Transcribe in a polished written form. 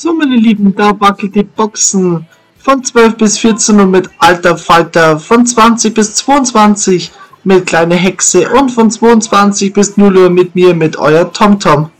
So, meine Lieben, da wackelt die Boxen von 12 bis 14 Uhr mit Alter Falter, von 20 bis 22 mit Kleine Hexe und von 22 bis 0 Uhr mit mir, mit euer TomTom.